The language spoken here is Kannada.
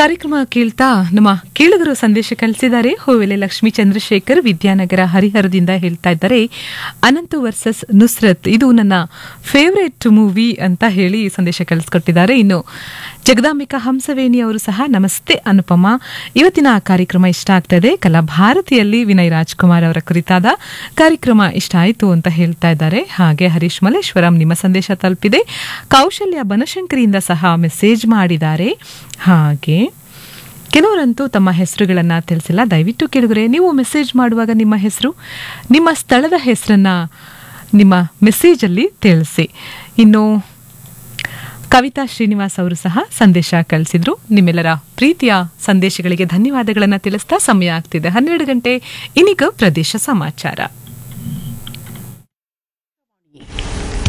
ಕಾರ್ಯಕ್ರಮ ಕೇಳ್ತಾ ನಮ್ಮ ಕೇಳುಗರು ಸಂದೇಶ ಕಳಿಸಿದ್ದಾರೆ. ಹೂವೆಲೆ ಲಕ್ಷ್ಮೀ ಚಂದ್ರಶೇಖರ್ ವಿದ್ಯಾನಗರ ಹರಿಹರದಿಂದ ಹೇಳ್ತಾ ಇದ್ದಾರೆ, ಅನಂತು ವರ್ಸಸ್ ನುಸ್ರತ್ ಇದು ನನ್ನ ಫೇವರೇಟ್ ಮೂವಿ ಅಂತ ಹೇಳಿ ಸಂದೇಶ ಕಳಿಸ್ಕೊಟ್ಟಿದ್ದಾರೆ. ಇನ್ನು ಜಗದಾಂಬಿಕಾ ಹಂಸವೇಣಿ ಅವರು ಸಹ ನಮಸ್ತೆ ಅನುಪಮ, ಇವತ್ತಿನ ಕಾರ್ಯಕ್ರಮ ಇಷ್ಟ ಆಗ್ತಾ ಇದೆ. ಕಲಾಭಾರತಿಯಲ್ಲಿ ವಿನಯ್ ರಾಜ್ಕುಮಾರ್ ಅವರ ಕುರಿತಾದ ಕಾರ್ಯಕ್ರಮ ಇಷ್ಟ ಆಯಿತು ಅಂತ ಹೇಳ್ತಾ ಇದ್ದಾರೆ. ಹಾಗೆ ಹರೀಶ್ ಮಲ್ಲೇಶ್ವರಂ ನಿಮ್ಮ ಸಂದೇಶ ತಲುಪಿದೆ. ಕೌಶಲ್ಯ ಬನಶಂಕರಿಯಿಂದ ಸಹ ಮೆಸೇಜ್ ಮಾಡಿದ್ದಾರೆ. ಹಾಗೆ ಕೆಲವರಂತೂ ತಮ್ಮ ಹೆಸರುಗಳನ್ನ ತಿಳಿಸಿಲ್ಲ. ದಯವಿಟ್ಟು ಕೇಳಿದ್ರೆ ನೀವು ಮೆಸೇಜ್ ಮಾಡುವಾಗ ನಿಮ್ಮ ಹೆಸರು, ನಿಮ್ಮ ಸ್ಥಳದ ಹೆಸರನ್ನ ನಿಮ್ಮ ಮೆಸೇಜ್ ಅಲ್ಲಿ ತಿಳಿಸಿ. ಇನ್ನು ಕವಿತಾ ಶ್ರೀನಿವಾಸ್ ಅವರು ಸಹ ಸಂದೇಶ ಕಳಿಸಿದ್ರು. ನಿಮ್ಮೆಲ್ಲರ ಪ್ರೀತಿಯ ಸಂದೇಶಗಳಿಗೆ ಧನ್ಯವಾದಗಳನ್ನ ತಿಳಿಸ್ತಾ ಸಮಯ ಆಗ್ತಿದೆ 12 ಗಂಟೆ. ಇನ್ನೀಗ ಪ್ರದೇಶ ಸಮಾಚಾರ.